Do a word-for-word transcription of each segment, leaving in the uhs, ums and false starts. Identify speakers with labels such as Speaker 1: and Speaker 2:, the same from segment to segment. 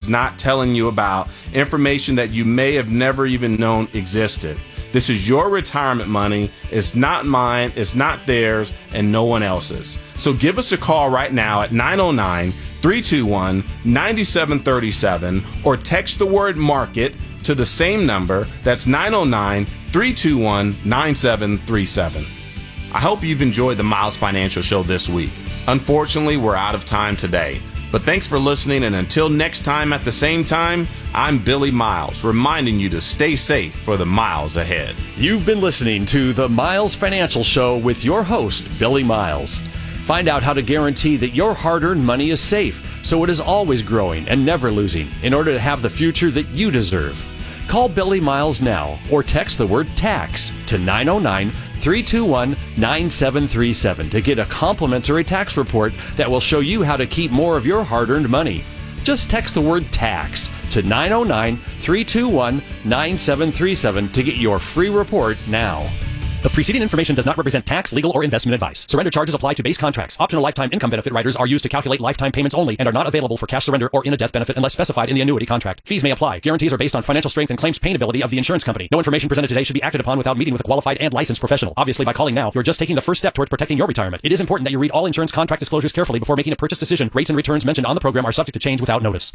Speaker 1: not telling you about, information that you may have never even known existed. This is your retirement money. It's not mine, it's not theirs, and no one else's. So give us a call right now at nine oh nine, three two one, nine seven three seven or text the word MARKET to the same number. That's nine oh nine, three two one, nine seven three seven. I hope you've enjoyed the Miles Financial Show this week. Unfortunately, we're out of time today. But thanks for listening, and until next time at the same time, I'm Billy Miles, reminding you to stay safe for the miles ahead.
Speaker 2: You've been listening to the Miles Financial Show with your host, Billy Miles. Find out how to guarantee that your hard-earned money is safe, so it is always growing and never losing, in order to have the future that you deserve. Call Billy Miles now, or text the word TAX to nine oh nine, three two one, nine seven three seven to get a complimentary tax report that will show you how to keep more of your hard-earned money. Just text the word TAX to nine oh nine, three two one, nine seven three seven to get your free report now. The preceding information does not represent tax, legal, or investment advice. Surrender charges apply to base contracts. Optional lifetime income benefit riders are used to calculate lifetime payments only and are not available for cash surrender or in a death benefit unless specified in the annuity contract. Fees may apply. Guarantees are based on financial strength and claims paying ability of the insurance company. No information presented today should be acted upon without meeting with a qualified and licensed professional. Obviously, by calling now, you're just taking the first step towards protecting your retirement. It is important that you read all insurance contract disclosures carefully before making a purchase decision. Rates and returns mentioned on the program are subject to change without notice.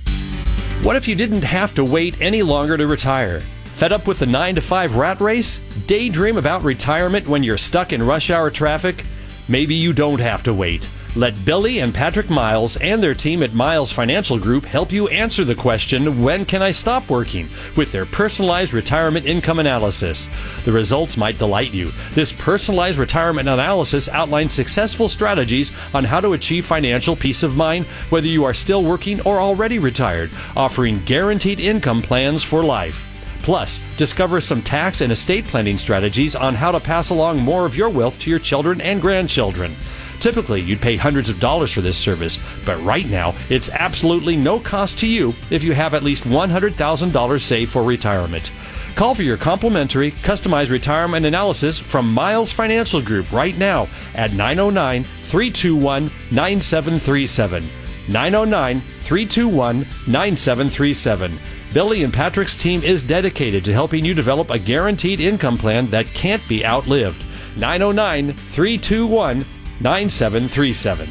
Speaker 2: What if you didn't have to wait any longer to retire? Fed up with the nine to five rat race? Daydream about retirement when you're stuck in rush hour traffic? Maybe you don't have to wait. Let Billy and Patrick Miles and their team at Miles Financial Group help you answer the question, when can I stop working? With their personalized retirement income analysis. The results might delight you. This personalized retirement analysis outlines successful strategies on how to achieve financial peace of mind, whether you are still working or already retired, offering guaranteed income plans for life. Plus, discover some tax and estate planning strategies on how to pass along more of your wealth to your children and grandchildren. Typically, you'd pay hundreds of dollars for this service, but right now, it's absolutely no cost to you if you have at least one hundred thousand dollars saved for retirement. Call for your complimentary, customized retirement analysis from Miles Financial Group right now at nine oh nine, three two one, nine seven three seven. nine oh nine, three two one, nine seven three seven. Billy and Patrick's team is dedicated to helping you develop a guaranteed income plan that can't be outlived. nine oh nine, three two one, nine seven three seven.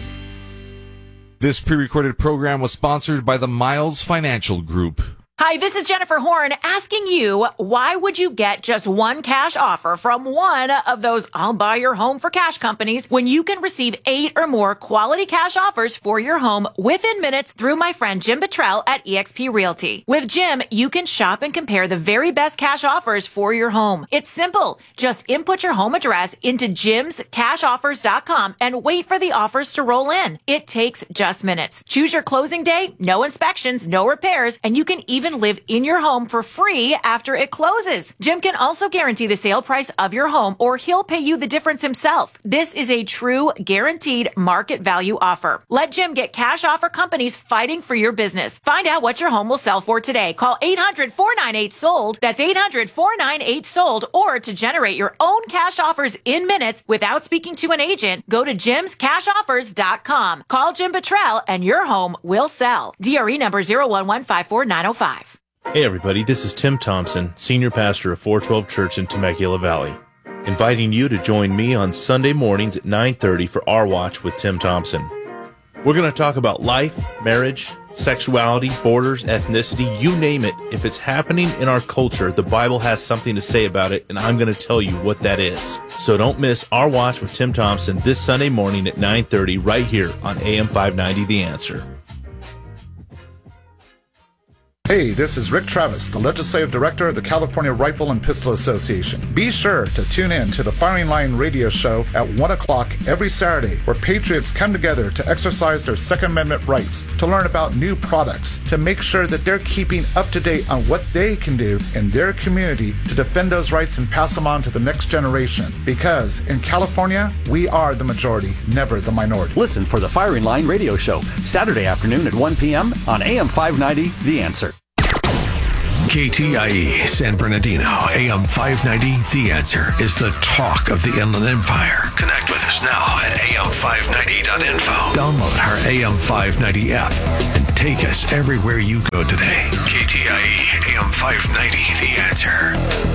Speaker 3: This pre-recorded program was sponsored by the Miles Financial Group.
Speaker 4: Hi, this is Jennifer Horn asking you, why would you get just one cash offer from one of those I'll buy your home for cash companies when you can receive eight or more quality cash offers for your home within minutes through my friend Jim Buttrell at eXp Realty? With Jim, you can shop and compare the very best cash offers for your home. It's simple. Just input your home address into jims cash offers dot com and wait for the offers to roll in. It takes just minutes. Choose your closing day, no inspections, no repairs, and you can even live in your home for free after it closes. Jim can also guarantee the sale price of your home, or he'll pay you the difference himself. This is a true guaranteed market value offer. Let Jim get cash offer companies fighting for your business. Find out what your home will sell for today. Call eight hundred, four nine eight, sold. That's eight hundred, four nine eight, sold. Or to generate your own cash offers in minutes without speaking to an agent, go to jims cash offers dot com. Call Jim Buttrell and your home will sell. D R E number zero one one five four nine zero five.
Speaker 5: Hey everybody, this is Tim Thompson, Senior Pastor of four twelve Church in Temecula Valley, inviting you to join me on Sunday mornings at nine thirty for Our Watch with Tim Thompson. We're going to talk about life, marriage, sexuality, borders, ethnicity, you name it. If it's happening in our culture, the Bible has something to say about it, and I'm going to tell you what that is. So don't miss Our Watch with Tim Thompson this Sunday morning at nine thirty right here on A M five ninety The Answer.
Speaker 6: Hey, this is Rick Travis, the Legislative Director of the California Rifle and Pistol Association. Be sure to tune in to the Firing Line radio show at one o'clock every Saturday, where patriots come together to exercise their Second Amendment rights, to learn about new products, to make sure that they're keeping up to date on what they can do in their community to defend those rights and pass them on to the next generation. Because in California, we are the majority, never the minority.
Speaker 2: Listen for the Firing Line radio show, Saturday afternoon at one p.m. on A M five ninety The Answer.
Speaker 7: K T I E San Bernardino, A M five ninety. The Answer is the talk of the Inland Empire. Connect with us now at A M five ninety dot info. Download our A M five ninety app and take us everywhere you go today. K T I E A M five ninety. The Answer.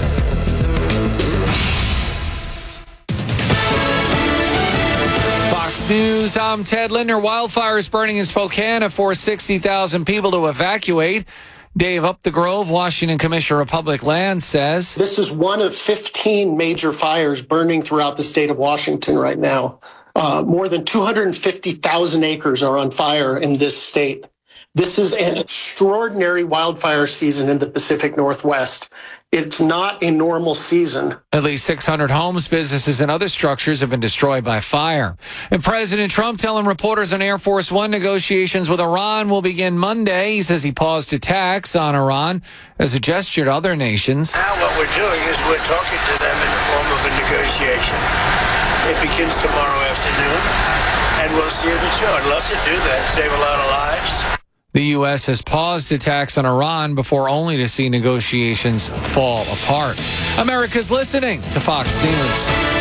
Speaker 8: Fox News, I'm Ted Linder. Wildfires burning in Spokane have forced sixty thousand people to evacuate. Dave Upthegrove, Washington Commissioner of Public Lands, says
Speaker 9: this is one of fifteen major fires burning throughout the state of Washington right now. Uh, more than two hundred fifty thousand acres are on fire in this state. This is an extraordinary wildfire season in the Pacific Northwest. It's not a normal season.
Speaker 8: At least six hundred homes, businesses, and other structures have been destroyed by fire. And President Trump telling reporters on Air Force One negotiations with Iran will begin Monday. He says he paused attacks on Iran as a gesture to other nations.
Speaker 10: Now what we're doing is we're talking to them in the form of a negotiation. It begins tomorrow afternoon, and we'll see if it's good. I'd love to do that, save a lot of lives.
Speaker 8: The U S has paused attacks on Iran before only to see negotiations fall apart. America's listening to Fox News.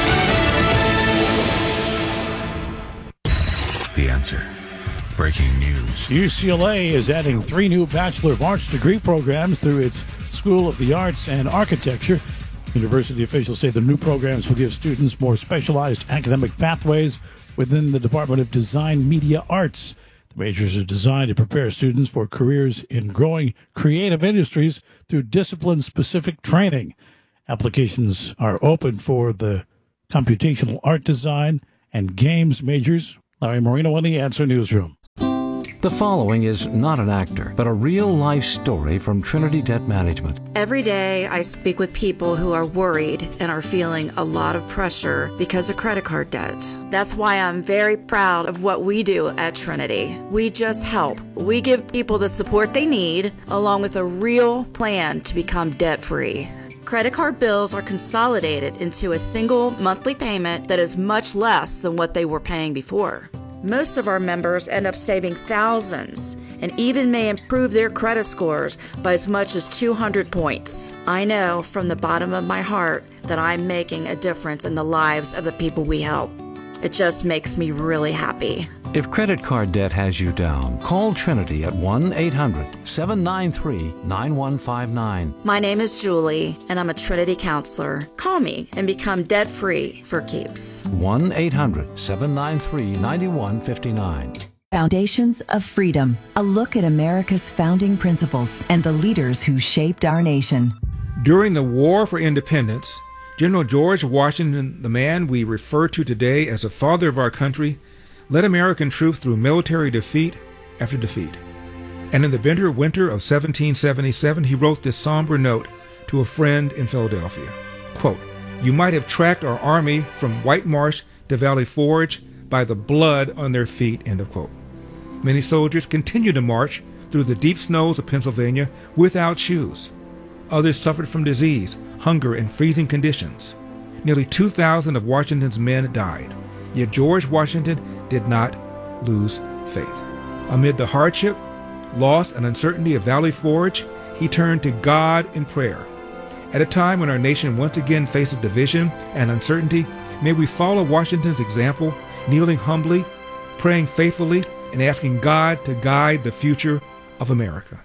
Speaker 7: The Answer. Breaking news.
Speaker 11: U C L A is adding three new Bachelor of Arts degree programs through its School of the Arts and Architecture. University officials say the new programs will give students more specialized academic pathways within the Department of Design Media Arts. The majors are designed to prepare students for careers in growing creative industries through discipline-specific training. Applications are open for the computational art design and games majors. Larry Marino on the Answer Newsroom.
Speaker 12: The following is not an actor, but a real-life story from Trinity Debt Management.
Speaker 13: Every day I speak with people who are worried and are feeling a lot of pressure because of credit card debt. That's why I'm very proud of what we do at Trinity. We just help. We give people the support they need, along with a real plan to become debt-free. Credit card bills are consolidated into a single monthly payment that is much less than what they were paying before. Most of our members end up saving thousands and even may improve their credit scores by as much as two hundred points. I know from the bottom of my heart that I'm making a difference in the lives of the people we help. It just makes me really happy.
Speaker 12: If credit card debt has you down, call Trinity at one eight hundred seven nine three nine one five nine.
Speaker 13: My name is Julie, and I'm a Trinity counselor. Call me and become debt-free for keeps.
Speaker 12: one eight hundred seven nine three nine one five nine.
Speaker 14: Foundations of Freedom, a look at America's founding principles and the leaders who shaped our nation.
Speaker 15: During the War for Independence, General George Washington, the man we refer to today as the father of our country, led American troops through military defeat after defeat. And in the bitter winter of seventeen seventy-seven, he wrote this somber note to a friend in Philadelphia. Quote, "You might have tracked our army from White Marsh to Valley Forge by the blood on their feet," end of quote. Many soldiers continued to march through the deep snows of Pennsylvania without shoes. Others suffered from disease, hunger, and freezing conditions. Nearly two thousand of Washington's men died. Yet George Washington did not lose faith. Amid the hardship, loss, and uncertainty of Valley Forge, he turned to God in prayer. At a time when our nation once again faces division and uncertainty, may we follow Washington's example, kneeling humbly, praying faithfully, and asking God to guide the future of America.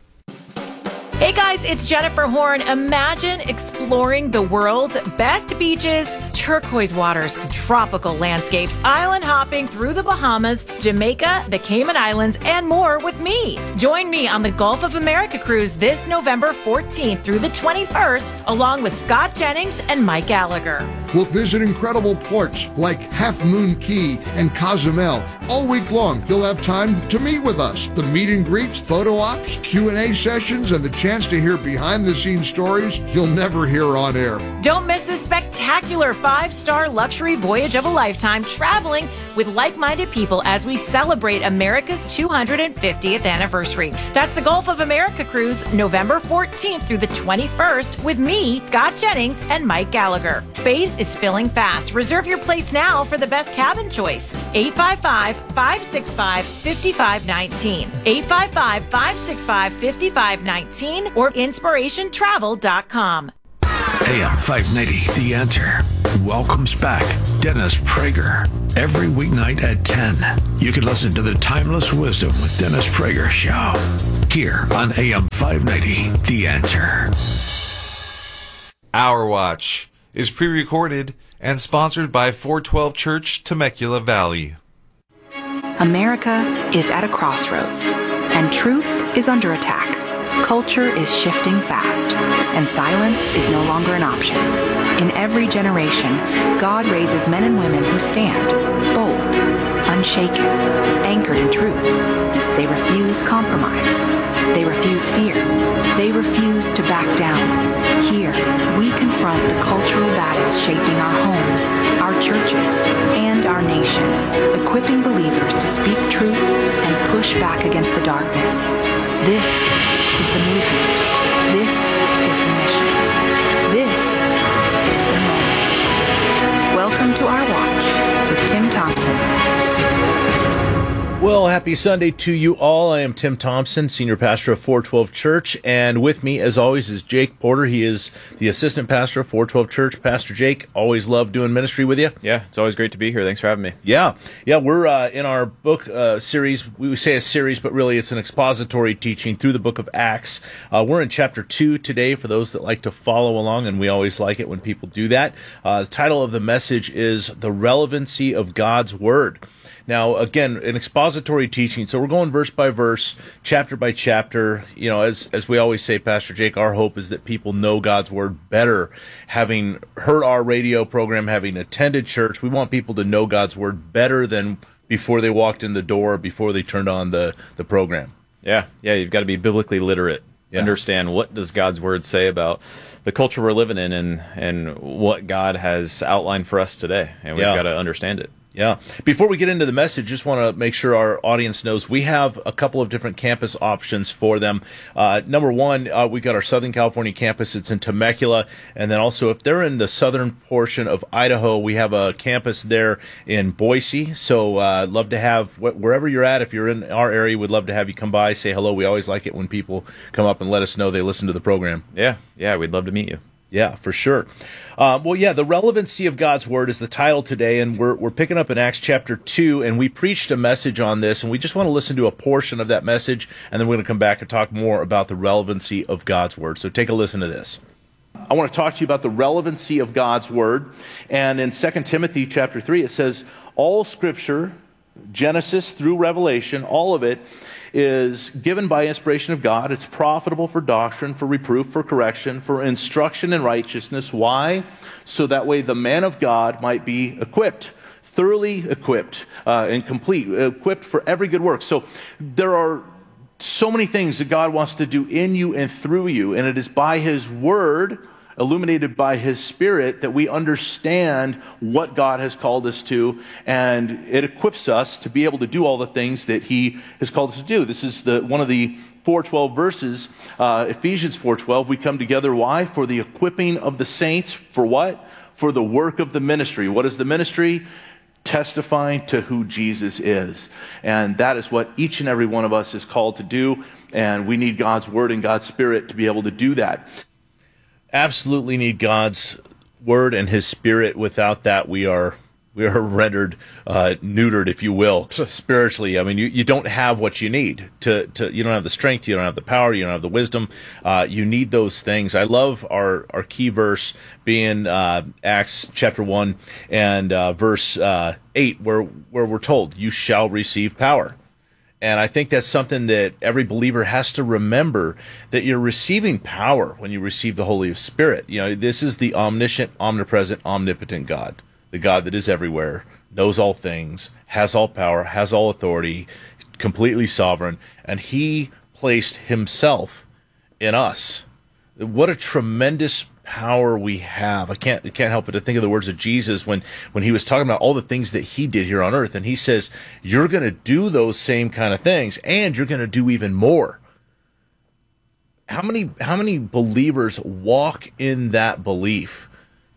Speaker 4: Hey guys, it's Jennifer Horn. Imagine exploring the world's best beaches, turquoise waters, tropical landscapes, island hopping through the Bahamas, Jamaica, the Cayman Islands, and more with me. Join me on the Gulf of America cruise this November fourteenth through the twenty-first, along with Scott Jennings and Mike Gallagher.
Speaker 16: We'll visit incredible ports like Half Moon Key and Cozumel. All week long, you'll have time to meet with us. The meet and greets, photo ops, Q and A sessions, and the chance to hear behind-the-scenes stories you'll never hear on air.
Speaker 4: Don't miss this spectacular five-star luxury voyage of a lifetime, traveling with like-minded people as we celebrate America's two hundred fiftieth anniversary. That's the Gulf of America cruise, November fourteenth through the twenty-first, with me, Scott Jennings, and Mike Gallagher. Space is filling fast. Reserve your place now for the best cabin choice. eight five five, five six five, five five one nine. eight five five, five six five, five five one nine or inspiration travel dot com.
Speaker 7: A M five ninety, The Answer, welcomes back Dennis Prager. Every weeknight at ten, you can listen to the Timeless Wisdom with Dennis Prager show here on A M five ninety, The Answer.
Speaker 3: Our Watch is pre-recorded and sponsored by four twelve Church, Temecula Valley.
Speaker 17: America is at a crossroads, and truth is under attack. Culture is shifting fast, and silence is no longer an option. In every generation, God raises men and women who stand, bold, unshaken, anchored in truth. They refuse compromise. They refuse fear. They refuse to back down. Here, we confront the cultural battles shaping our homes, our churches, and our nation, equipping believers to speak truth and push back against the darkness. This is the movement. This is the mission. This is the moment. Welcome to Our Watch with Tim Thompson.
Speaker 5: Well, happy Sunday to you all. I am Tim Thompson, senior pastor of four twelve Church, and with me, as always, is Jake Porter. He is the assistant pastor of four twelve Church. Pastor Jake, always love doing ministry with you.
Speaker 18: Yeah, it's always great to be here. Thanks for having me.
Speaker 5: Yeah, yeah, we're uh, in our book uh, series. We say a series, but really it's an expository teaching through the book of Acts. Uh, we're in chapter two today for those that like to follow along, and we always like it when people do that. Uh, the title of the message is The Relevancy of God's Word. Now, again, an expository teaching, so we're going verse by verse, chapter by chapter. You know, as as we always say, Pastor Jake, our hope is that people know God's Word better. Having heard our radio program, having attended church, we want people to know God's Word better than before they walked in the door, before they turned on the, the program.
Speaker 18: Yeah, yeah, you've got to be biblically literate. Yeah. Understand what does God's Word say about the culture we're living in and, and what God has outlined for us today, and we've
Speaker 5: Yeah.
Speaker 18: got to understand it.
Speaker 5: Yeah. Before we get into the message, just want to make sure our audience knows we have a couple of different campus options for them. Uh, number one, uh, we've got our Southern California campus. It's in Temecula. And then also, if they're in the southern portion of Idaho, we have a campus there in Boise. So uh, love to have, wh- wherever you're at, if you're in our area, we'd love to have you come by, say hello. We always like it when people come up and let us know they listen to the program.
Speaker 18: Yeah, yeah, we'd love to meet you.
Speaker 5: Yeah, for sure. Uh, well, yeah, the relevancy of God's Word is the title today, and we're we're picking up in Acts chapter two, and we preached a message on this, and we just want to listen to a portion of that message, and then we're going to come back and talk more about the relevancy of God's Word. So take a listen to this. I want to talk to you about the relevancy of God's Word, and in Second Timothy chapter three, it says, all Scripture, Genesis through Revelation, all of it, is given by inspiration of God. It's profitable for doctrine, for reproof, for correction, for instruction in righteousness. Why? So that way the man of God might be equipped, thoroughly equipped uh, and complete, equipped for every good work. So there are so many things that God wants to do in you and through you, and it is by His Word, illuminated by His Spirit, that we understand what God has called us to, and it equips us to be able to do all the things that He has called us to do. This is the one of the four twelve verses, uh, Ephesians four twelve. We come together, why? For the equipping of the saints. For what? For the work of the ministry. What is the ministry? Testifying to who Jesus is. And that is what each and every one of us is called to do, and we need God's Word and God's Spirit to be able to do that. Absolutely need God's Word and His Spirit. Without that, we are we are rendered uh, neutered, if you will, spiritually. I mean, you, you don't have what you need to to. You don't have the strength, you don't have the power, you don't have the wisdom. Uh, you need those things. I love our our key verse being uh, Acts chapter one and uh, verse uh, eight, where where we're told, "You shall receive power." And I think that's something that every believer has to remember, that you're receiving power when you receive the Holy Spirit. You know, this is the omniscient, omnipresent, omnipotent God, the God that is everywhere, knows all things, has all power, has all authority, completely sovereign, and He placed Himself in us. What a tremendous power we have. I can't I can't help but to think of the words of Jesus when, when He was talking about all the things that He did here on earth. And He says, you're going to do those same kind of things, and you're going to do even more. How many how many believers walk in that belief?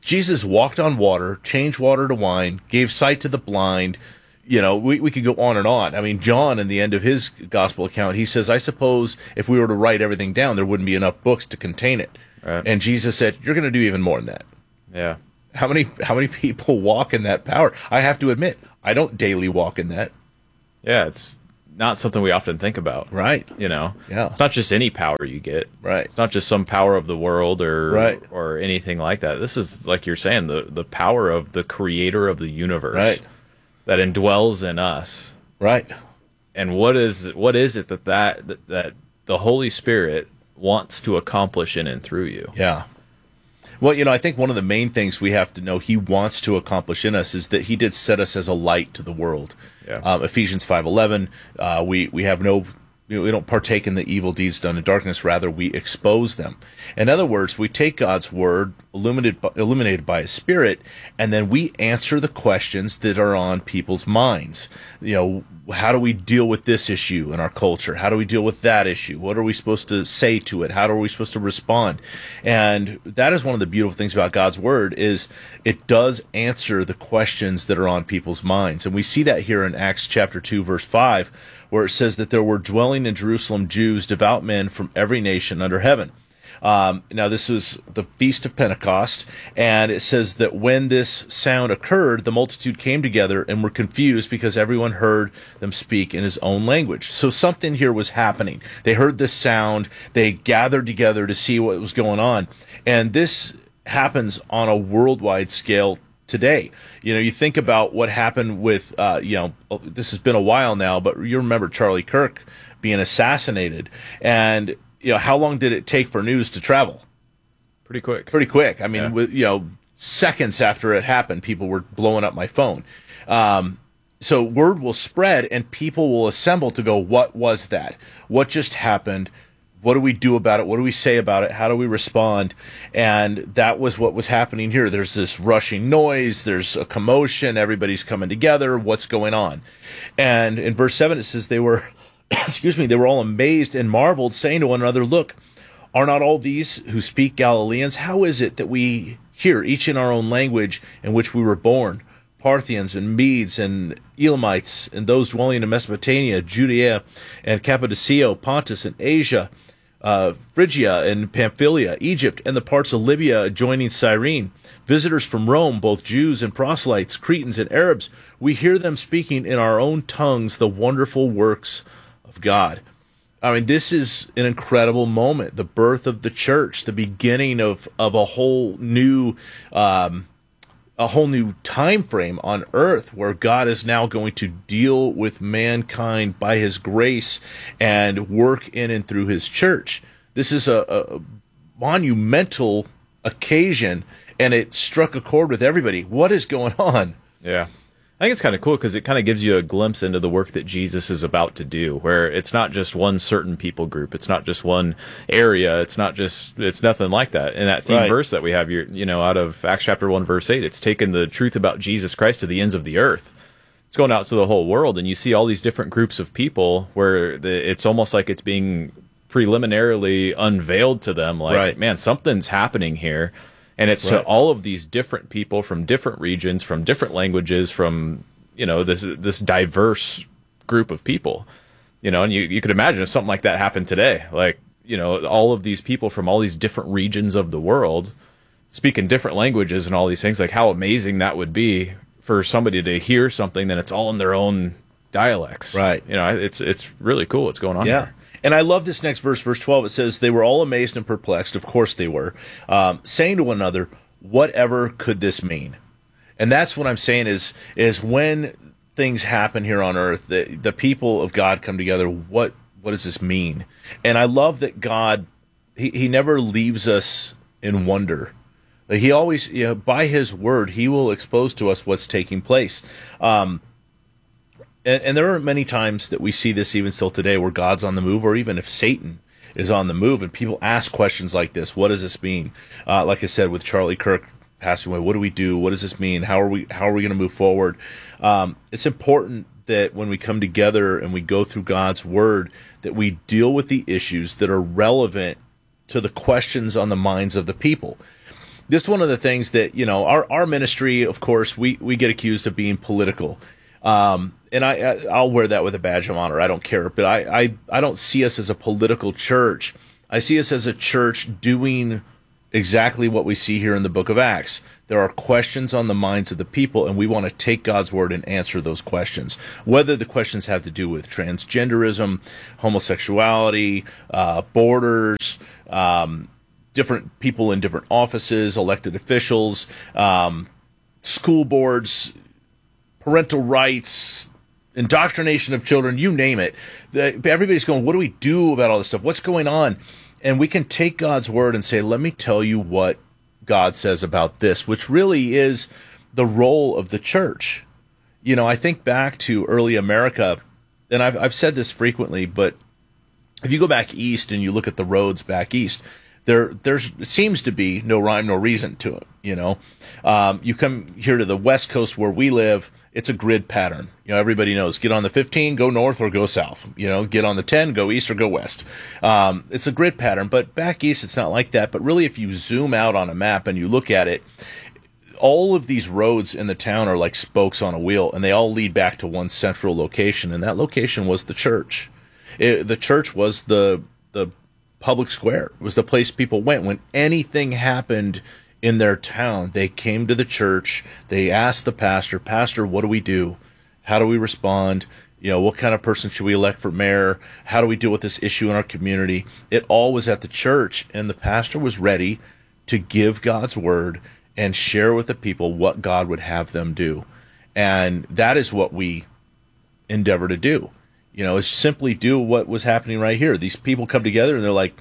Speaker 5: Jesus walked on water, changed water to wine, gave sight to the blind. You know, we, we could go on and on. I mean, John, in the end of his gospel account, he says, I suppose if we were to write everything down, there wouldn't be enough books to contain it. Right. And Jesus said, you're going to do even more than that.
Speaker 18: Yeah.
Speaker 5: How many how many people walk in that power? I have to admit, I don't daily walk in that.
Speaker 18: Yeah, it's not something we often think about.
Speaker 5: Right.
Speaker 18: You know?
Speaker 5: Yeah.
Speaker 18: It's not just any power you get.
Speaker 5: Right.
Speaker 18: It's not just some power of the world or
Speaker 5: right.
Speaker 18: or anything like that. This is, like you're saying, the, the power of the creator of the universe.
Speaker 5: Right.
Speaker 18: That indwells in us.
Speaker 5: Right.
Speaker 18: And what is what is it that that, that, that the Holy Spirit wants to accomplish in and through you?
Speaker 5: Yeah. Well, you know, I think one of the main things we have to know he wants to accomplish in us is that he did set us as a light to the world.
Speaker 18: Yeah.
Speaker 5: Um, Ephesians five eleven, uh, we, we have no, you know, we don't partake in the evil deeds done in darkness, rather we expose them. In other words, we take God's word, illuminated by, illuminated by his Spirit, and then we answer the questions that are on people's minds. You know, how do we deal with this issue in our culture? How do we deal with that issue? What are we supposed to say to it? How are we supposed to respond? And that is one of the beautiful things about God's word is it does answer the questions that are on people's minds. And we see that here in Acts chapter two, verse five, where it says that there were dwelling in Jerusalem Jews, devout men from every nation under heaven. Um, now, this was the Feast of Pentecost, and it says that when this sound occurred, the multitude came together and were confused because everyone heard them speak in his own language. So something here was happening. They heard this sound. They gathered together to see what was going on. And this happens on a worldwide scale today. You know, you think about what happened with, uh, you know, this has been a while now, but you remember Charlie Kirk being assassinated. And you know, how long did it take for news to travel?
Speaker 18: Pretty quick.
Speaker 5: Pretty quick. I mean,
Speaker 18: yeah.
Speaker 5: with, you know, seconds after it happened, people were blowing up my phone. Um, so word will spread, and people will assemble to go, what was that? What just happened? What do we do about it? What do we say about it? How do we respond? And that was what was happening here. There's this rushing noise. There's a commotion. Everybody's coming together. What's going on? And in verse seven, it says they were... excuse me, they were all amazed and marveled, saying to one another, look, are not all these who speak Galileans? How is it that we hear, each in our own language in which we were born, Parthians and Medes and Elamites, and those dwelling in Mesopotamia, Judea and Cappadocia, Pontus and Asia, uh, Phrygia and Pamphylia, Egypt, and the parts of Libya adjoining Cyrene, visitors from Rome, both Jews and proselytes, Cretans and Arabs, we hear them speaking in our own tongues the wonderful works of God. I mean, this is an incredible moment, the birth of the church, the beginning of, of a whole new um, a whole new time frame on earth where God is now going to deal with mankind by his grace and work in and through his church. This is a, a monumental occasion, and it struck a chord with everybody. What is going on?
Speaker 18: Yeah. I think it's kind of cool because it kind of gives you a glimpse into the work that Jesus is about to do, where it's not just one certain people group. It's not just one area. It's not just, it's nothing like that. And that theme
Speaker 5: Right.
Speaker 18: verse that we have, you you know, out of Acts chapter one, verse eight, it's taken the truth about Jesus Christ to the ends of the earth. It's going out to the whole world, and you see all these different groups of people where the, it's almost like it's being preliminarily unveiled to them. Like,
Speaker 5: Right.
Speaker 18: man, something's happening here. And it's
Speaker 5: Right.
Speaker 18: to all of these different people from different regions, from different languages, from, you know, this this diverse group of people. You know, and you, you could imagine if something like that happened today. Like, you know, all of these people from all these different regions of the world speaking different languages and all these things, like how amazing that would be for somebody to hear something that it's all in their own dialects.
Speaker 5: Right.
Speaker 18: You know, it's it's really cool what's going on
Speaker 5: Yeah.
Speaker 18: here.
Speaker 5: And I love this next verse, verse twelve. It says, they were all amazed and perplexed. Of course they were. Um, saying to one another, whatever could this mean? And that's what I'm saying is, is when things happen here on earth, the, the people of God come together, what, what does this mean? And I love that God, he, he never leaves us in wonder. Like he always, you know, by his word, he will expose to us what's taking place. Um, And, and there are many times that we see this even still today where God's on the move, or even if Satan is on the move, and people ask questions like this. What does this mean? Uh, like I said, with Charlie Kirk passing away, what do we do? What does this mean? How are we, how are we going to move forward? Um, it's important that when we come together and we go through God's word, that we deal with the issues that are relevant to the questions on the minds of the people. this is one of the things that, you know, our, our ministry, of course, we, we get accused of being political. Um, and I, I, I'll wear that with a badge of honor. I don't care. But I, I, I don't see us as a political church. I see us as a church doing exactly what we see here in the book of Acts. There are questions on the minds of the people, and we want to take God's word and answer those questions. Whether the questions have to do with transgenderism, homosexuality, uh, borders, um, different people in different offices, elected officials, um, school boards, parental rights, indoctrination of children, you name it. The, everybody's going, what do we do about all this stuff? What's going on? And we can take God's word and say, let me tell you what God says about this, which really is the role of the church. You know, I think back to early America, and I've, I've said this frequently, but if you go back east and you look at the roads back east, there there's seems to be no rhyme nor reason to it. You know, um, you come here to the West Coast where we live, it's a grid pattern. You know, everybody knows, get on the fifteen, go north or go south. You know, get on the ten, go east or go west. Um, it's a grid pattern, but back east, it's not like that. But really, if you zoom out on a map and you look at it, all of these roads in the town are like spokes on a wheel, and they all lead back to one central location, and that location was the church. It, the church was the the public square. It was the place people went when anything happened in their town. They came to the church. They asked the pastor, Pastor, what do we do? How do we respond? You know, what kind of person should we elect for mayor? How do we deal with this issue in our community? It all was at the church, and the pastor was ready to give God's word and share with the people what God would have them do. And that is what we endeavor to do. You know, is simply do what was happening right here. These people come together and they're like,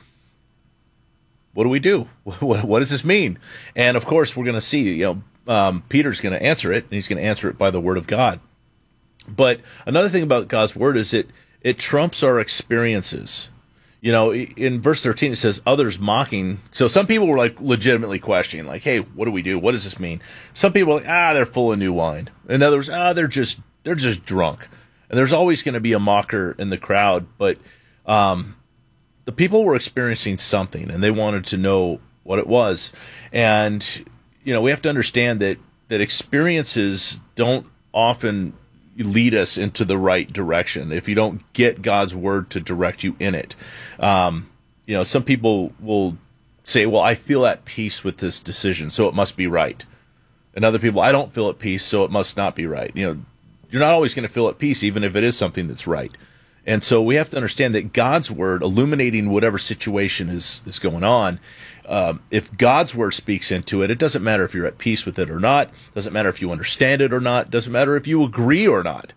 Speaker 5: what do we do? What, what does this mean? And of course, we're going to see, you know, um, Peter's going to answer it, and he's going to answer it by the word of God. But another thing about God's word is it, it trumps our experiences. You know, in verse thirteen, it says, others mocking. So some people were like legitimately questioning, like, hey, what do we do? What does this mean? Some people were like, ah, they're full of new wine. In other words, ah, they're just, they're just drunk. And there's always going to be a mocker in the crowd, but um, the people were experiencing something, and they wanted to know what it was. And, you know, we have to understand that, that experiences don't often lead us into the right direction if you don't get God's word to direct you in it. Um, you know, some people will say, well, I feel at peace with this decision, so it must be right. And other people, I don't feel at peace, so it must not be right. You know, you're not always going to feel at peace, even if it is something that's right. And so we have to understand that God's word, illuminating whatever situation is, is going on, um, if God's word speaks into it, it doesn't matter if you're at peace with it or not. It doesn't matter if you understand it or not. It doesn't matter if you agree or not.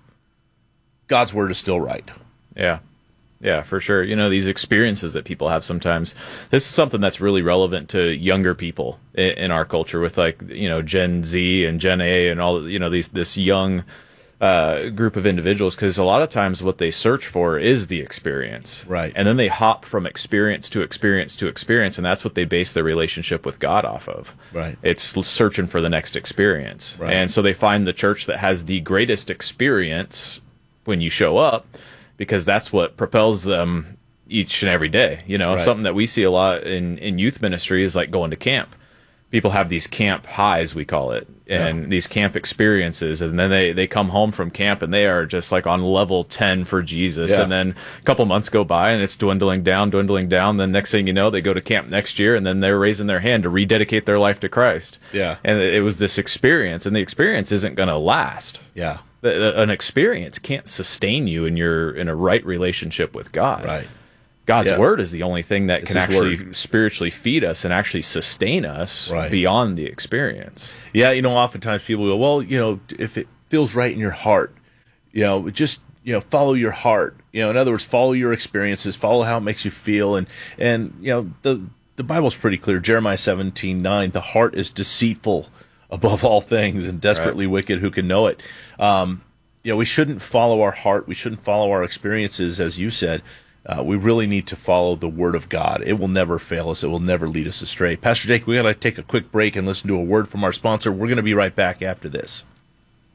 Speaker 5: God's word is still right.
Speaker 18: Yeah. Yeah, for sure. You know, these experiences that people have sometimes, this is something that's really relevant to younger people in, in our culture with, like, you know, Gen Z and Gen A and all, you know, these this young uh, group of individuals, because a lot of times what they search for is the experience.
Speaker 5: Right.
Speaker 18: And then they hop from experience to experience to experience, and that's what they base their relationship with God off of.
Speaker 5: Right.
Speaker 18: It's searching for the next experience.
Speaker 5: Right.
Speaker 18: And so they find the church that has the greatest experience when you show up, because that's what propels them each and every day. You know,
Speaker 5: Right.
Speaker 18: something that we see a lot in, in youth ministry is like going to camp. People have these camp highs, we call it, and
Speaker 5: Yeah.
Speaker 18: these camp experiences, and then they, they come home from camp and they are just like on level ten for Jesus.
Speaker 5: Yeah.
Speaker 18: And then a couple months go by and it's dwindling down, dwindling down. Then next thing you know, they go to camp next year, and then they're raising their hand to rededicate their life to Christ.
Speaker 5: Yeah.
Speaker 18: And it was this experience, and the experience isn't going to last.
Speaker 5: Yeah.
Speaker 18: The- the- An experience can't sustain you in your in a right relationship with God.
Speaker 5: Right.
Speaker 18: God's
Speaker 5: Yeah.
Speaker 18: word is the only thing that
Speaker 5: It's
Speaker 18: can
Speaker 5: His
Speaker 18: actually
Speaker 5: word.
Speaker 18: spiritually feed us and actually sustain us
Speaker 5: Right.
Speaker 18: beyond the experience.
Speaker 5: Yeah, you know, oftentimes people go, well, you know, if it feels right in your heart, you know, just, you know, follow your heart. You know, in other words, follow your experiences, follow how it makes you feel. And, and you know, the, the Bible's pretty clear. Jeremiah seventeen nine, the heart is deceitful above all things and desperately
Speaker 18: Right.
Speaker 5: wicked. Who can know it? Um, you know, we shouldn't follow our heart. We shouldn't follow our experiences, as you said. Uh, we really need to follow the Word of God. It will never fail us. It will never lead us astray. Pastor Jake, we got to take a quick break and listen to a word from our sponsor. We're going to be right back after this.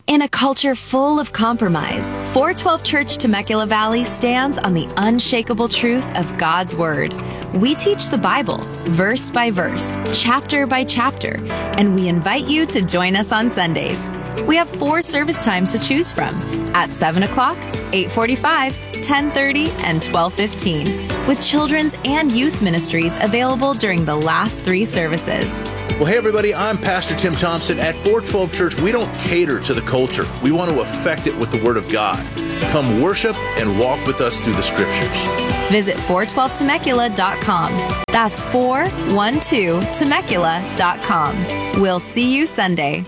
Speaker 19: In a culture full of compromise, four twelve Church Temecula Valley stands on the unshakable truth of God's Word. We teach the Bible, verse by verse, chapter by chapter, and we invite you to join us on Sundays. We have four service times to choose from, at seven o'clock, eight forty-five, ten thirty, and twelve fifteen, with children's and youth ministries available during the last three services.
Speaker 5: Well, hey, everybody, I'm Pastor Tim Thompson. At four twelve Church, we don't cater to the culture. We want to affect it with the Word of God. Come worship and walk with us through the Scriptures.
Speaker 19: Visit four twelve temecula dot com. That's four one two temecula dot com. We'll see you Sunday.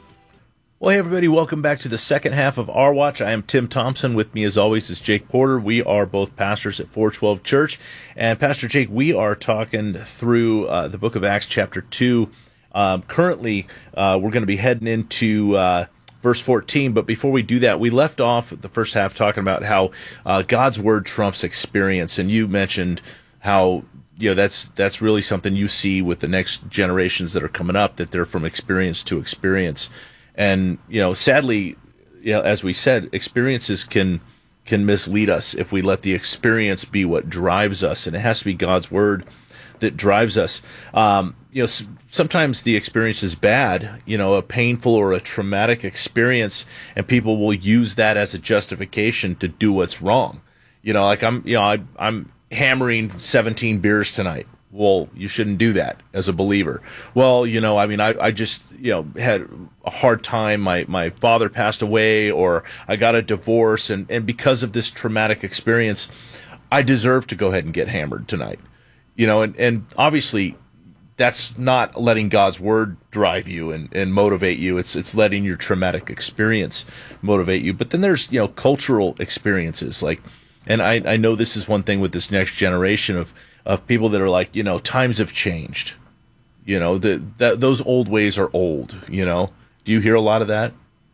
Speaker 5: Well, hey, everybody, welcome back to the second half of Our Watch. I am Tim Thompson. With me, as always, is Jake Porter. We are both pastors at four twelve Church. And, Pastor Jake, we are talking through uh, the book of Acts, chapter two. Um, currently, uh, we're going to be heading into uh, verse fourteen. But before we do that, we left off the first half talking about how uh, God's Word trumps experience. And you mentioned how, you know, that's that's really something you see with the next generations that are coming up, that they're from experience to experience. And, you know, sadly, you know, as we said, experiences can can mislead us if we let the experience be what drives us. And it has to be God's Word that drives us. Um, you know, s- sometimes the experience is bad, you know, a painful or a traumatic experience, and people will use that as a justification to do what's wrong. You know, like I'm, you know, I, I'm hammering seventeen beers tonight. Well, you shouldn't do that as a believer. Well, you know, I mean, I, I just, you know, had a hard time. My, my father passed away, or I got a divorce. And, and because of this traumatic experience, I deserve to go ahead and get hammered tonight. You know, and, and obviously that's not letting God's Word drive you and, and motivate you. It's, it's letting your traumatic experience motivate you. But then there's, you know, cultural experiences like, and I, I know this is one thing with this next generation of, of people that are like, you know, times have changed. You know, the, that those old ways are old, you know. Do you hear a lot of that?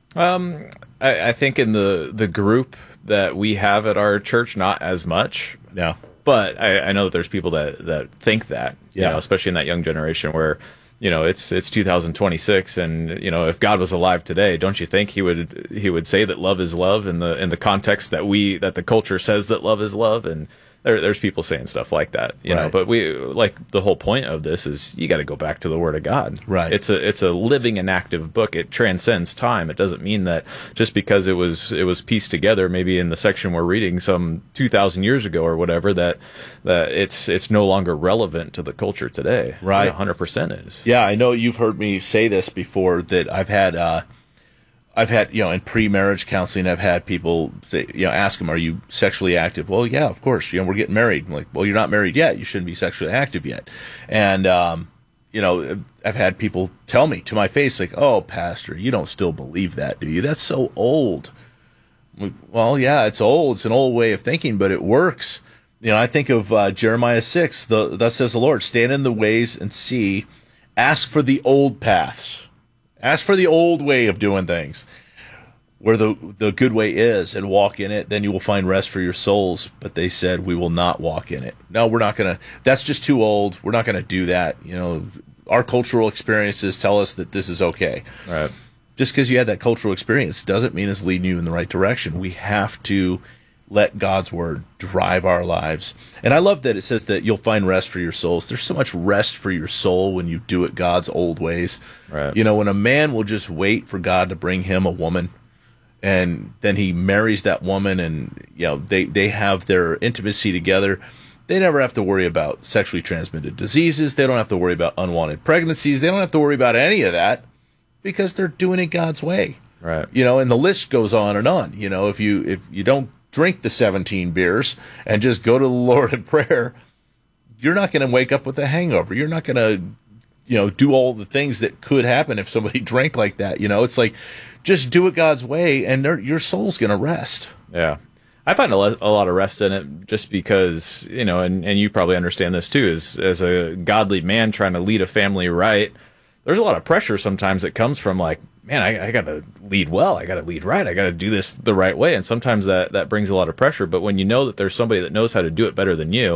Speaker 18: Um, I, I think in the, the group that we have at our church, not as much.
Speaker 5: Yeah.
Speaker 18: But I, I know that there's people that, that think that, you
Speaker 5: Yeah.
Speaker 18: know, especially in that young generation where, you know, it's it's two thousand twenty-six, and you know, if God was alive today, don't you think he would he would say that love is love in the in the context that we that the culture says that love is love? And there, there's people saying stuff like that, you know.
Speaker 5: Right.
Speaker 18: But we like the whole point of this is you got to go back to the Word of God.
Speaker 5: Right.
Speaker 18: It's a it's a living and active book. It transcends time. It doesn't mean that just because it was it was pieced together, maybe in the section we're reading some two thousand years ago or whatever, that that it's it's no longer relevant to the culture today.
Speaker 5: Right.
Speaker 18: one hundred percent is.
Speaker 5: Yeah, I know you've heard me say this before, that I've had, uh, I've had, you know, in pre-marriage counseling, I've had people say, you know, ask them, are you sexually active? Well, yeah, of course. You know, we're getting married. I'm like, well, you're not married yet. You shouldn't be sexually active yet. And, um, you know, I've had people tell me to my face, like, oh, Pastor, you don't still believe that, do you? That's so old. I'm like, well, yeah, it's old. It's an old way of thinking, but it works. You know, I think of uh, Jeremiah six, the, thus says the Lord, stand in the ways and see, ask for the old paths. Ask for the old way of doing things, where the the good way is, and walk in it. Then you will find rest for your souls. But they said, we will not walk in it. No, we're not going to. That's just too old. We're not going to do that. You know, our cultural experiences tell us that this is okay.
Speaker 18: Right.
Speaker 5: Just because you had that cultural experience doesn't mean it's leading you in the right direction. We have to let God's Word drive our lives. And I love that it says that you'll find rest for your souls. There's so much rest for your soul when you do it God's old ways.
Speaker 18: Right.
Speaker 5: You know, when a man will just wait for God to bring him a woman, and then he marries that woman, and, you know, they, they have their intimacy together, they never have to worry about sexually transmitted diseases. They don't have to worry about unwanted pregnancies. They don't have to worry about any of that, because they're doing it God's way.
Speaker 18: Right.
Speaker 5: You know, and the list goes on and on. You know, if you if you don't drink the seventeen beers and just go to the Lord in prayer, you're not going to wake up with a hangover. You're not going to, you know, do all the things that could happen if somebody drank like that. You know, it's like, just do it God's way, and your soul's going to rest.
Speaker 18: Yeah. I find a, le- a lot of rest in it just because, you know, and, and you probably understand this too, as, as a godly man trying to lead a family right, there's a lot of pressure sometimes that comes from like, man, I, I got to lead well. I got to lead right. I got to do this the right way. And sometimes that, that brings a lot of pressure. But when you know that there's somebody that knows how to do it better than you,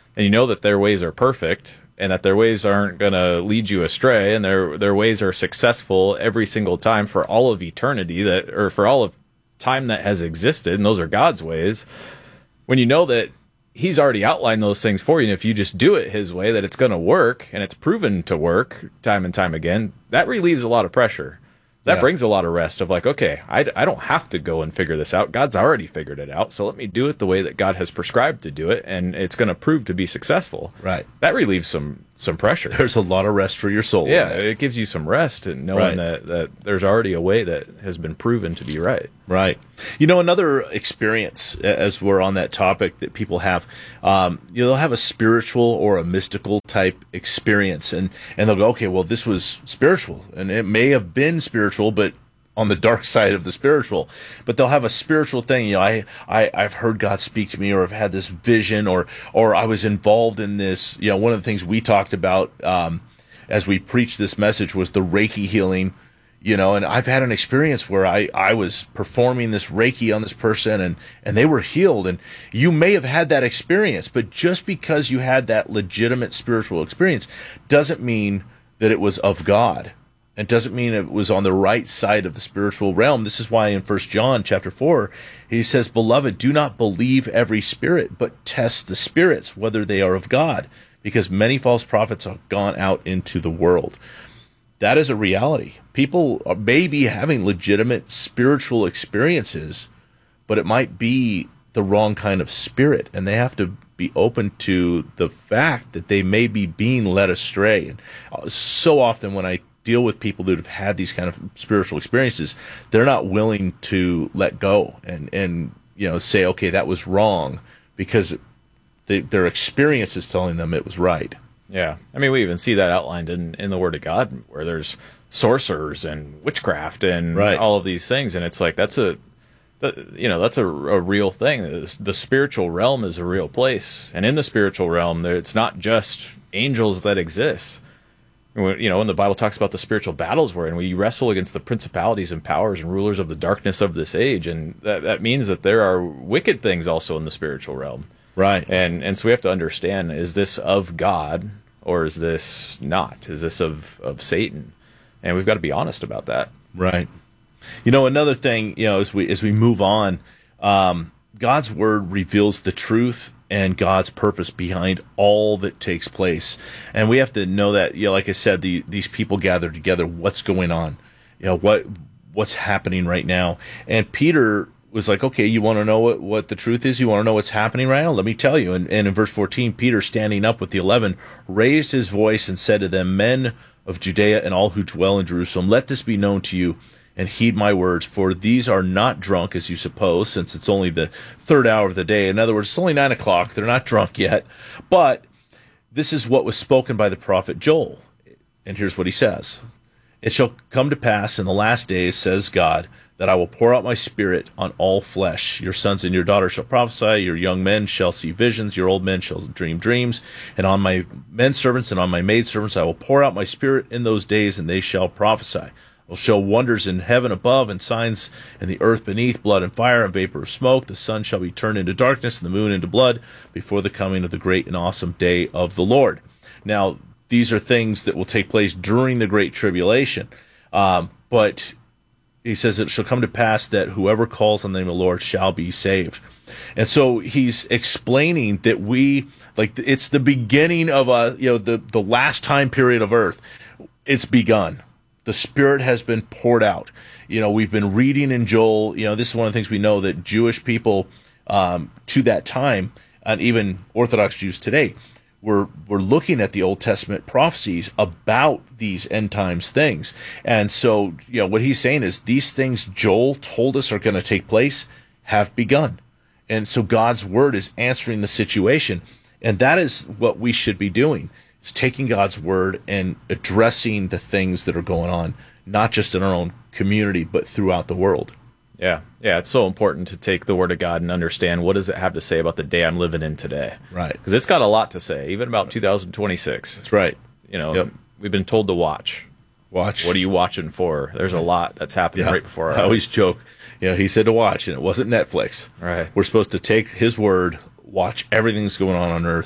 Speaker 18: and you know that their ways are perfect, and that their ways aren't going to lead you astray, and their their ways are successful every single time for all of eternity, that or for all of time that has existed, and those are God's ways. When you know that He's already outlined those things for you, and if you just do it His way, that it's going to work, and it's proven to work time and time again, that relieves a lot of pressure. That
Speaker 5: Yeah.
Speaker 18: brings a lot of rest of like, okay, I, I don't have to go and figure this out. God's already figured it out, so let me do it the way that God has prescribed to do it, and it's going to prove to be successful.
Speaker 5: Right.
Speaker 18: That relieves some some pressure.
Speaker 5: There's a lot of rest for your soul.
Speaker 18: Yeah, it gives you some rest and knowing
Speaker 5: Right.
Speaker 18: that, that there's already a way that has been proven to be right.
Speaker 5: Right. You know, another experience, as we're on that topic, that people have, um, you know, they'll have a spiritual or a mystical type experience, and, and they'll go, okay, well, this was spiritual, and it may have been spiritual, but on the dark side of the spiritual. But they'll have a spiritual thing, you know, I, I, I've heard God speak to me, or I've had this vision, or, or I was involved in this. You know, one of the things we talked about um, as we preached this message was the Reiki healing. You know, and I've had an experience where I, I was performing this Reiki on this person, and, and they were healed. And you may have had that experience, but just because you had that legitimate spiritual experience doesn't mean that it was of God. It doesn't mean it was on the right side of the spiritual realm. This is why in First John chapter four, he says, "Beloved, do not believe every spirit, but test the spirits, whether they are of God, because many false prophets have gone out into the world." That is a reality. People may be having legitimate spiritual experiences, but it might be the wrong kind of spirit, and they have to be open to the fact that they may be being led astray. And so often when I deal with people that have had these kind of spiritual experiences, they're not willing to let go and, and you know, say, okay, that was wrong, because they, their experience is telling them it was right.
Speaker 18: Yeah. I mean, we even see that outlined in, in the Word of God, where there's sorcerers and witchcraft and
Speaker 5: Right.
Speaker 18: all of these things. And it's like, that's a, that, you know, that's a, a real thing. The, the spiritual realm is a real place. And in the spiritual realm, there, it's not just angels that exist. You know, when the Bible talks about the spiritual battles we're in, we wrestle against the principalities and powers and rulers of the darkness of this age. And that, that means that there are wicked things also in the spiritual realm.
Speaker 5: Right.
Speaker 18: And and so we have to understand, is this of God or is this not? Is this of, of Satan? And we've got to be honest about that.
Speaker 5: Right. You know, another thing, you know, as we as we move on, um, God's word reveals the truth and God's purpose behind all that takes place. And we have to know that, you know, like I said, the, these people gathered together, what's going on? You know, what what's happening right now? And Peter was like, okay, you want to know what, what the truth is? You want to know what's happening right now? Let me tell you. And, and in verse fourteen, Peter, standing up with the eleven, raised his voice and said to them, "Men of Judea and all who dwell in Jerusalem, let this be known to you, and heed my words, for these are not drunk, as you suppose, since it's only the third hour of the day." In other words, it's only nine o'clock. They're not drunk yet. But this is what was spoken by the prophet Joel. And here's what he says. "It shall come to pass in the last days, says God, that I will pour out my spirit on all flesh. Your sons and your daughters shall prophesy, your young men shall see visions, your old men shall dream dreams, and on my men servants and on my maid servants I will pour out my spirit in those days, and they shall prophesy. I will show wonders in heaven above and signs in the earth beneath, blood and fire and vapor of smoke. The sun shall be turned into darkness and the moon into blood before the coming of the great and awesome day of the Lord." Now, these are things that will take place during the Great Tribulation. Um, but he says, "It shall come to pass that whoever calls on the name of the Lord shall be saved." And so he's explaining that we, like, it's the beginning of a, you know, the, the last time period of earth. It's begun. The Spirit has been poured out. You know, we've been reading in Joel. You know, this is one of the things we know, that Jewish people um, to that time, and even Orthodox Jews today, We're, we're looking at the Old Testament prophecies about these end times things. And so, you know, what he's saying is these things Joel told us are going to take place have begun. And so God's word is answering the situation. And that is what we should be doing, is taking God's word and addressing the things that are going on, not just in our own community, but throughout the world.
Speaker 18: Yeah, yeah, it's so important to take the Word of God and understand, what does it have to say about the day I'm living in today?
Speaker 5: Right.
Speaker 18: Because it's got a lot to say, even about two thousand twenty-six.
Speaker 5: That's right.
Speaker 18: You know,
Speaker 5: Yep.
Speaker 18: we've been told to watch.
Speaker 5: Watch.
Speaker 18: What are you watching for? There's a lot that's happening
Speaker 5: Yeah.
Speaker 18: right before our
Speaker 5: I always
Speaker 18: eyes.
Speaker 5: joke, you know, he said to watch, and it wasn't Netflix.
Speaker 18: Right.
Speaker 5: We're supposed to take his word, watch everything that's going on on earth,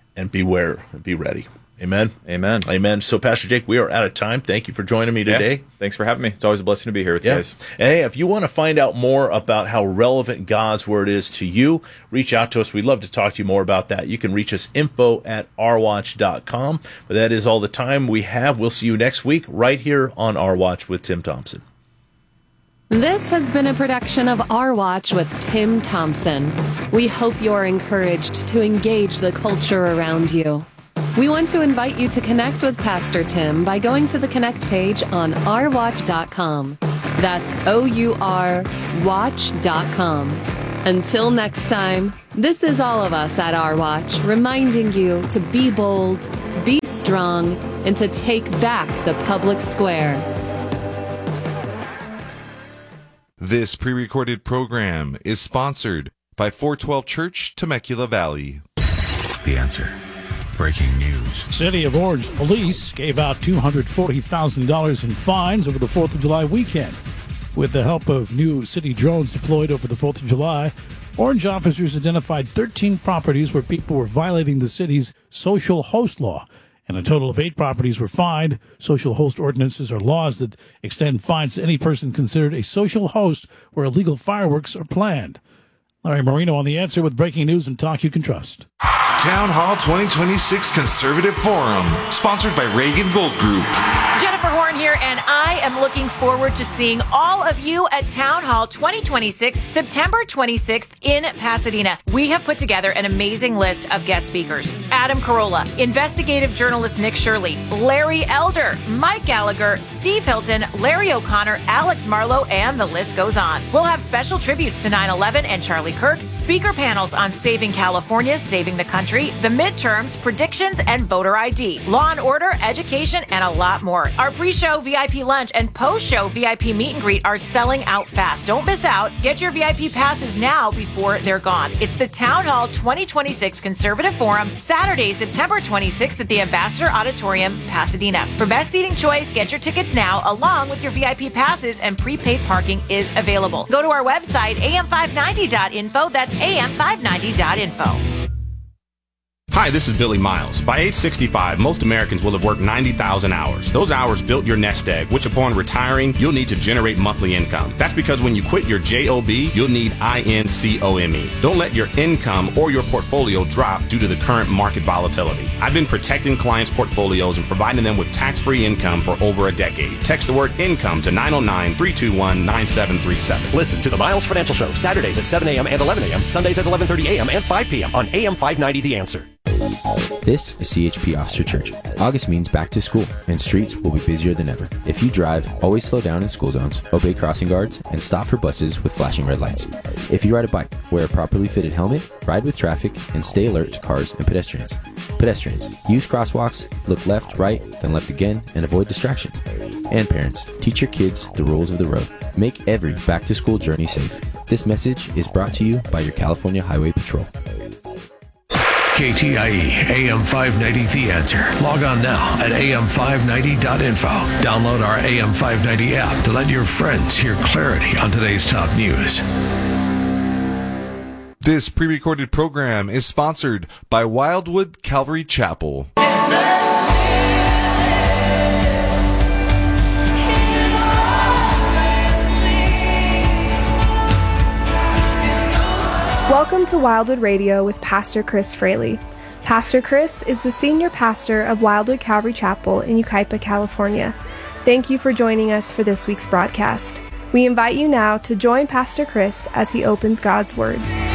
Speaker 5: and beware, and be ready. Amen.
Speaker 18: Amen.
Speaker 5: Amen. So, Pastor Jake, we are out of time. Thank you for joining me today.
Speaker 18: Yeah. Thanks for having me. It's always a blessing to be here with
Speaker 5: yeah.
Speaker 18: you guys.
Speaker 5: And hey, if you want to find out more about how relevant God's Word is to you, reach out to us. We'd love to talk to you more about that. You can reach us info at r watch dot com. But that is all the time we have. We'll see you next week right here on Our Watch with Tim Thompson.
Speaker 20: This has been a production of Our Watch with Tim Thompson. We hope you're encouraged to engage the culture around you. We want to invite you to connect with Pastor Tim by going to the Connect page on our watch dot com. That's O U R watch dot com. Until next time, this is all of us at Our Watch reminding you to be bold, be strong, and to take back the public square.
Speaker 3: This pre-recorded program is sponsored by four twelve Church, Temecula Valley.
Speaker 7: The Answer. Breaking news.
Speaker 11: City of Orange Police gave out two hundred forty thousand dollars in fines over the fourth of July weekend. With the help of new city drones deployed over the fourth of July, Orange officers identified thirteen properties where people were violating the city's social host law, and a total of eight properties were fined. Social host ordinances are laws that extend fines to any person considered a social host where illegal fireworks are planned. Larry Marino on The Answer with breaking news and talk you can trust.
Speaker 3: Town Hall twenty twenty-six Conservative Forum, sponsored by Reagan Gold Group.
Speaker 4: Jennifer Horn here, and I am looking forward to seeing all of you at Town Hall twenty twenty-six, September twenty-sixth in Pasadena. We have put together an amazing list of guest speakers. Adam Carolla, investigative journalist Nick Shirley, Larry Elder, Mike Gallagher, Steve Hilton, Larry O'Connor, Alex Marlowe, and the list goes on. We'll have special tributes to nine eleven and Charlie Kirk, speaker panels on saving California, saving the country, the midterms, predictions, and voter I D, law and order, education, and a lot more. Our pre-show V I P lunch and post-show V I P meet and greet are selling out fast. Don't miss out. Get your V I P passes now before they're gone. It's the Town Hall twenty twenty-six Conservative Forum, Saturday, September twenty-sixth at the Ambassador Auditorium, Pasadena. For best seating choice, get your tickets now, along with your V I P passes, and prepaid parking is available. Go to our website, A M five ninety dot info. That's A M five ninety dot info.
Speaker 1: Hi, this is Billy Miles. By age sixty-five, most Americans will have worked ninety thousand hours. Those hours built your nest egg, which upon retiring, you'll need to generate monthly income. That's because when you quit your job, you'll need income. Don't let your income or your portfolio drop due to the current market volatility. I've been protecting clients' portfolios and providing them with tax-free income for over a decade. Text the word income to nine oh nine, three two one, nine seven three seven.
Speaker 2: Listen to the Miles Financial Show, Saturdays at seven a.m. and eleven a.m., Sundays at eleven thirty a.m. and five p.m. on A M five ninety The Answer.
Speaker 21: This is C H P Officer Church. August means back to school, and streets will be busier than ever. If you drive, always slow down in school zones, obey crossing guards, and stop for buses with flashing red lights. If you ride a bike, wear a properly fitted helmet, ride with traffic, and stay alert to cars and pedestrians. Pedestrians, use crosswalks, look left, right, then left again, and avoid distractions. And parents, teach your kids the rules of the road. Make every back-to-school journey safe. This message is brought to you by your California Highway Patrol.
Speaker 7: K T I E, A M five ninety The Answer. Log on now at A M five ninety dot info. Download our A M five ninety app to let your friends hear clarity on today's top news.
Speaker 3: This pre-recorded program is sponsored by Wildwood Calvary Chapel.
Speaker 22: Welcome to Wildwood Radio with Pastor Chris Fraley. Pastor Chris is the senior pastor of Wildwood Calvary Chapel in Yucaipa, California. Thank you for joining us for this week's broadcast. We invite you now to join Pastor Chris as he opens God's Word.